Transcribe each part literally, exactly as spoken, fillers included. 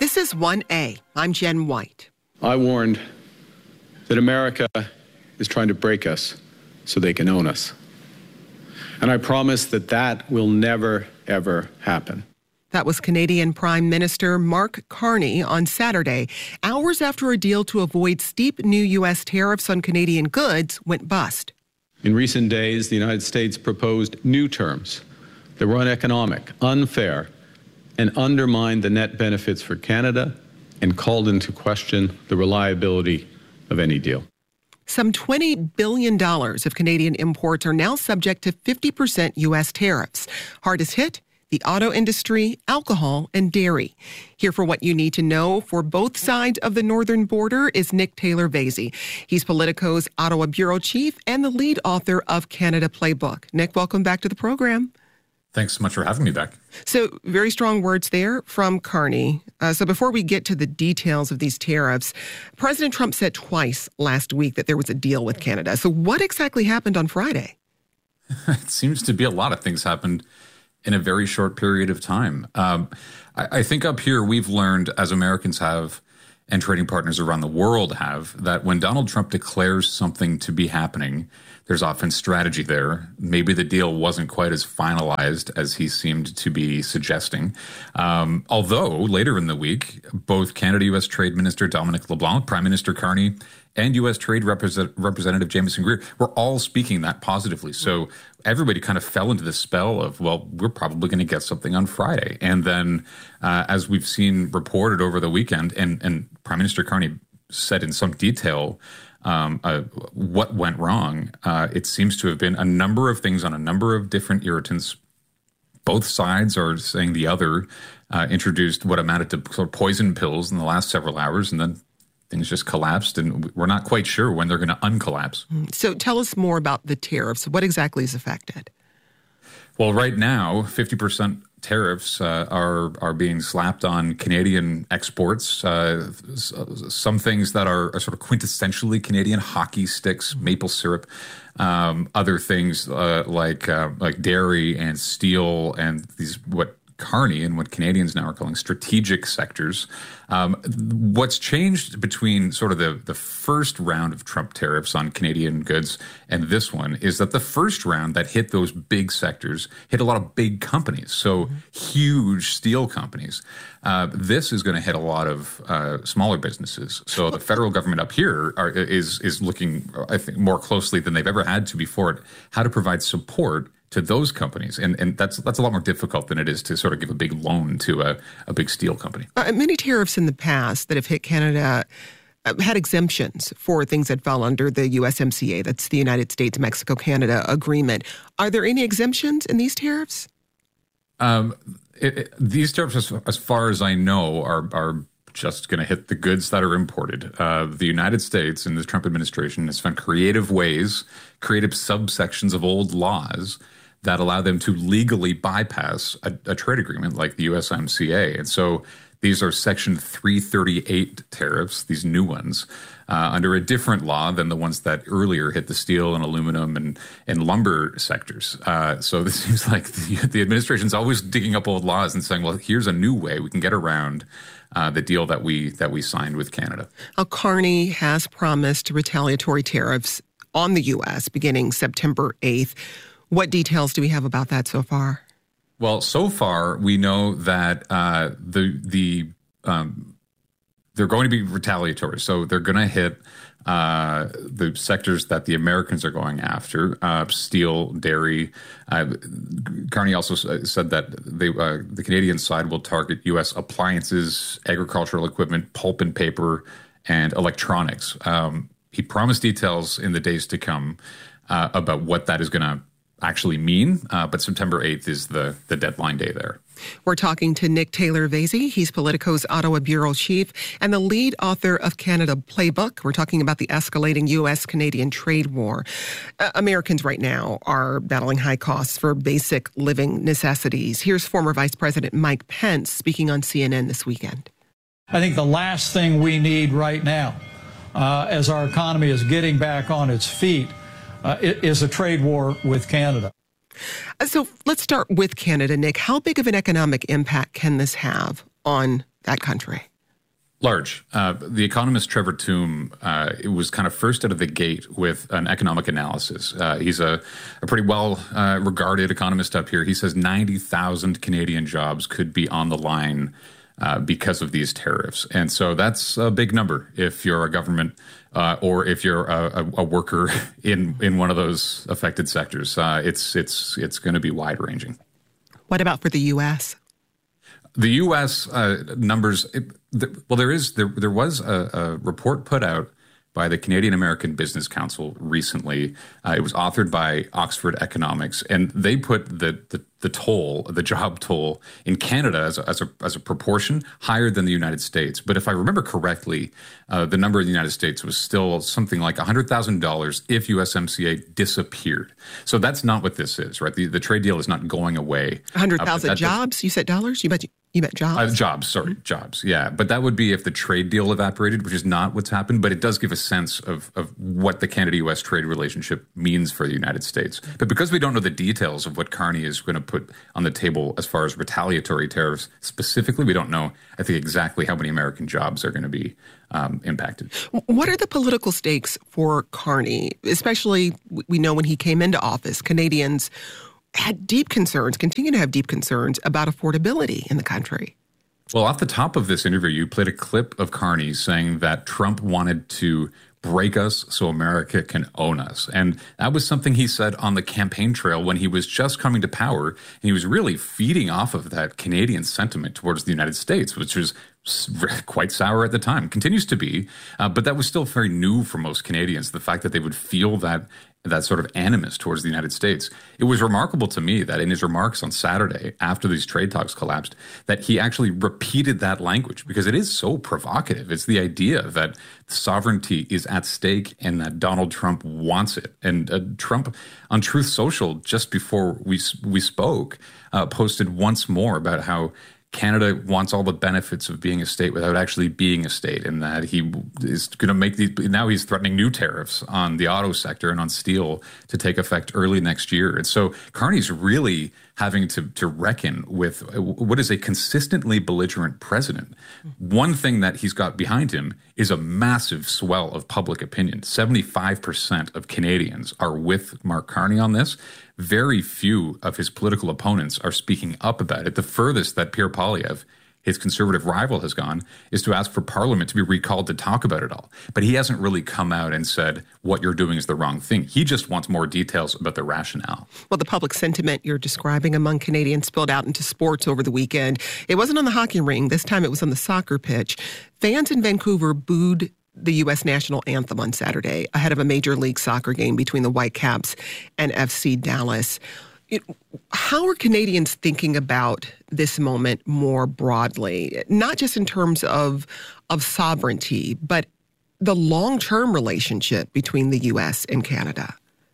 This is one A. I'm Jen White. I warned that America is trying to break us so they can own us. And I promise that that will never, ever happen. That was Canadian Prime Minister Mark Carney on Saturday, hours after a deal to avoid steep new U S tariffs on Canadian goods went bust. In recent days, the United States proposed new terms that were uneconomic, unfair, and undermined the net benefits for Canada and called into question the reliability of any deal. Some twenty billion dollars of Canadian imports are now subject to fifty percent U S tariffs. Hardest hit? The auto industry, alcohol, and dairy. Here for what you need to know for both sides of the northern border is Nick Taylor-Vasey. He's Politico's Ottawa bureau chief and the lead author of Canada Playbook. Nick, welcome back to the program. Thanks so much for having me back. So very strong words there from Carney. Uh, so before we get to the details of these tariffs, President Trump said twice last week that there was a deal with Canada. So what exactly happened on Friday? It seems to be a lot of things happened in a very short period of time. Um, I, I think up here we've learned, as Americans have, and trading partners around the world have, that when Donald Trump declares something to be happening, there's often strategy there. Maybe the deal wasn't quite as finalized as he seemed to be suggesting. Um, although later in the week, both Canada-U S Trade Minister Dominic LeBlanc, Prime Minister Carney, and U S Trade Represent- Representative Jamieson Greer were all speaking that positively. So everybody kind of fell into the spell of, well, we're probably going to get something on Friday. And then uh, as we've seen reported over the weekend, and, and Prime Minister Carney said in some detail um, uh, what went wrong, uh, it seems to have been a number of things on a number of different irritants. Both sides are saying the other uh, introduced what amounted to sort of poison pills in the last several hours, and then things just collapsed, and we're not quite sure when they're going to uncollapse. So tell us more about the tariffs. What exactly is affected? Well, right now, fifty percent tariffs uh, are are being slapped on Canadian exports. Uh, some things that are, are sort of quintessentially Canadian: hockey sticks, maple syrup. Um, other things uh, like uh, like dairy and steel, and these what Carney and what Canadians now are calling strategic sectors. Um, what's changed between sort of the, the first round of Trump tariffs on Canadian goods and this one is that the first round that hit those big sectors hit a lot of big companies, so mm-hmm. huge steel companies. Uh, this is going to hit a lot of uh, smaller businesses. So the federal government up here are, is is looking, I think, more closely than they've ever had to before at how to provide support to those companies. And and that's that's a lot more difficult than it is to sort of give a big loan to a, a big steel company. Uh, many tariffs in the past that have hit Canada uh, had exemptions for things that fell under the U S M C A. That's the United States-Mexico-Canada Agreement. Are there any exemptions in these tariffs? Um, it, it, these tariffs, as, as far as I know, are are just going to hit the goods that are imported. Uh, the United States and the Trump administration has found creative ways, creative subsections of old laws that allow them to legally bypass a, a trade agreement like the U S M C A. And so these are Section three thirty-eight tariffs, these new ones, uh, under a different law than the ones that earlier hit the steel and aluminum and, and lumber sectors. Uh, so this seems like the, the administration's always digging up old laws and saying, well, here's a new way we can get around Uh, the deal that we that we signed with Canada. Now, Carney has promised retaliatory tariffs on the U S beginning September eighth. What details do we have about that so far? Well, so far we know that uh, the the um, they're going to be retaliatory. So they're going to hit uh, the sectors that the Americans are going after: uh, steel, dairy. Uh, Carney also said that they, uh, the Canadian side will target U S appliances, agricultural equipment, pulp and paper, and electronics. Um, he promised details in the days to come uh, about what that is going to actually mean, uh, but September eighth is the, the deadline day there. We're talking to Nick Taylor-Vasey. He's Politico's Ottawa bureau chief and the lead author of Canada Playbook. We're talking about the escalating U S Canadian trade war. Uh, Americans right now are battling high costs for basic living necessities. Here's former Vice President Mike Pence speaking on C N N this weekend. I think the last thing we need right now, uh, as our economy is getting back on its feet, uh, is a trade war with Canada. So let's start with Canada, Nick. How big of an economic impact can this have on that country? Large. Uh, the economist Trevor Tombe uh, it was kind of first out of the gate with an economic analysis. Uh, he's a, a pretty well uh, regarded economist up here. He says ninety thousand Canadian jobs could be on the line uh, because of these tariffs. And so that's a big number if you're a government uh, or if you're a, a, a worker in, in one of those affected sectors. Uh, it's, it's, it's going to be wide ranging. What about for the U S? The U S uh, numbers, it, the, well, there is there there was a, a report put out by the Canadian American Business Council recently. Uh, it was authored by Oxford Economics, and they put the the, the toll, the job toll in Canada as a, as a as a proportion higher than the United States. But if I remember correctly, uh, the number in the United States was still something like one hundred thousand dollars if U S M C A disappeared. So that's not what this is, right? The the trade deal is not going away. one hundred thousand uh, jobs? You said dollars? You bet you. You meant jobs? Uh, jobs, sorry, mm-hmm. jobs, yeah. But that would be if the trade deal evaporated, which is not what's happened, but it does give a sense of, of what the Canada-U S trade relationship means for the United States. But because we don't know the details of what Carney is going to put on the table as far as retaliatory tariffs specifically, we don't know, I think, exactly how many American jobs are going to be um, impacted. What are the political stakes for Carney? Especially, we know when he came into office, Canadians had deep concerns, continue to have deep concerns about affordability in the country. Well, off the top of this interview, you played a clip of Carney saying that Trump wanted to break us so America can own us. And that was something he said on the campaign trail when he was just coming to power. And he was really feeding off of that Canadian sentiment towards the United States, which was quite sour at the time, continues to be. Uh, but that was still very new for most Canadians, the fact that they would feel that that sort of animus towards the United States. It was remarkable to me that in his remarks on Saturday, after these trade talks collapsed, that he actually repeated that language because it is so provocative. It's the idea that sovereignty is at stake and that Donald Trump wants it. And uh, Trump on Truth Social, just before we we spoke, uh, posted once more about how Canada wants all the benefits of being a state without actually being a state, and that he is going to make these. Now he's threatening new tariffs on the auto sector and on steel to take effect early next year. And so Carney's really having to, to reckon with what is a consistently belligerent president. One thing that he's got behind him is a massive swell of public opinion. seventy-five percent of Canadians are with Mark Carney on this. Very few of his political opponents are speaking up about it. The furthest that Pierre Poilievre, his conservative rival, has gone is to ask for Parliament to be recalled to talk about it all. But he hasn't really come out and said, what you're doing is the wrong thing. He just wants more details about the rationale. Well, the public sentiment you're describing among Canadians spilled out into sports over the weekend. It wasn't on the hockey ring. This time it was on the soccer pitch. Fans in Vancouver booed the U S national anthem on Saturday ahead of a Major League Soccer game between the Whitecaps and F C Dallas. It, how are Canadians thinking about this moment more broadly, not just in terms of of sovereignty, but the long-term relationship between the U S and Canada?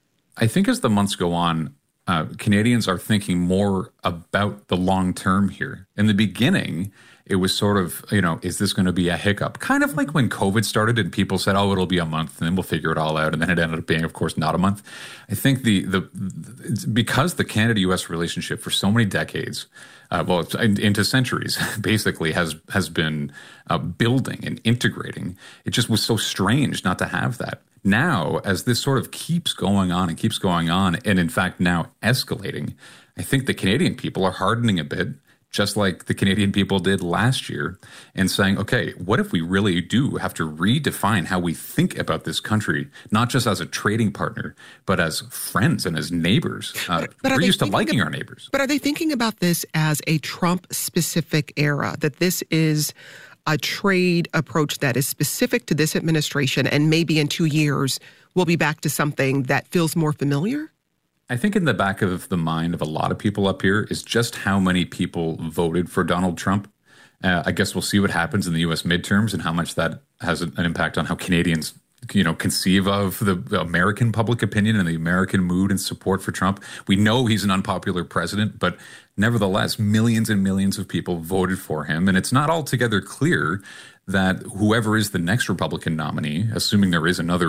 I think as the months go on, uh, Canadians are thinking more about the long term here. In the beginning, it was sort of, you know, is this going to be a hiccup? Kind of like when COVID started and people said, oh, it'll be a month and then we'll figure it all out. And then it ended up being, of course, not a month. I think the, the, the because the Canada-U S relationship for so many decades, uh, well, into centuries, basically has, has been uh, building and integrating. It just was so strange not to have that. Now, as this sort of keeps going on and keeps going on, and in fact now escalating, I think the Canadian people are hardening a bit, just like the Canadian people did last year, and saying, okay, what if we really do have to redefine how we think about this country, not just as a trading partner, but as friends and as neighbors? Uh, but, but we're used to liking of, our neighbors. But are they thinking about this as a Trump-specific era, that this is a trade approach that is specific to this administration, and maybe in two years we'll be back to something that feels more familiar? I think in the back of the mind of a lot of people up here is just how many people voted for Donald Trump. Uh, I guess we'll see what happens in the U S midterms and how much that has an impact on how Canadians, you know, conceive of the American public opinion and the American mood and support for Trump. We know he's an unpopular president, but nevertheless, millions and millions of people voted for him. And it's not altogether clear that whoever is the next Republican nominee, assuming there is another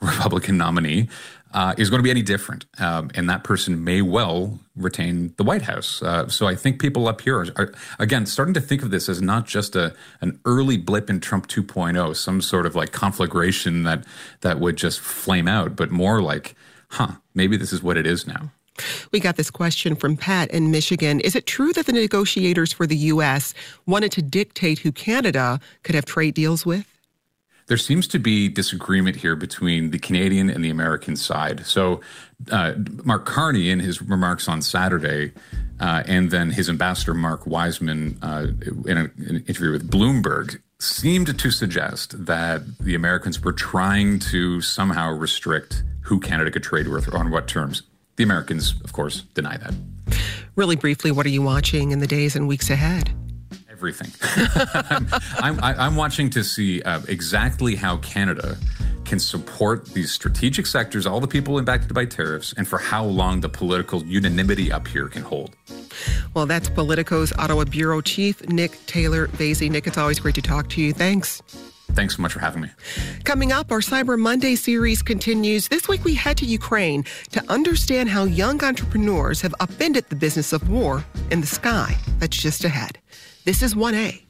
Republican nominee uh, is going to be any different. Um, and that person may well retain the White House. Uh, so I think people up here are, are, again, starting to think of this as not just a an early blip in Trump two point oh, some sort of like conflagration that, that would just flame out, but more like, huh, maybe this is what it is now. We got this question from Pat in Michigan. Is it true that the negotiators for the U S wanted to dictate who Canada could have trade deals with? There seems to be disagreement here between the Canadian and the American side. So uh, Mark Carney, in his remarks on Saturday, uh, and then his ambassador, Mark Wiseman, uh, in, a, in an interview with Bloomberg, seemed to suggest that the Americans were trying to somehow restrict who Canada could trade with or on what terms. The Americans, of course, deny that. Really briefly, what are you watching in the days and weeks ahead? Everything. I'm, I'm, I'm watching to see uh, exactly how Canada can support these strategic sectors, all the people impacted by tariffs, and for how long the political unanimity up here can hold. Well, that's Politico's Ottawa Bureau Chief, Nick Taylor-Vasey. Nick, it's always great to talk to you. Thanks. Thanks so much for having me. Coming up, our Cyber Monday series continues. This week, we head to Ukraine to understand how young entrepreneurs have upended the business of war in the sky. That's just ahead. This is one A.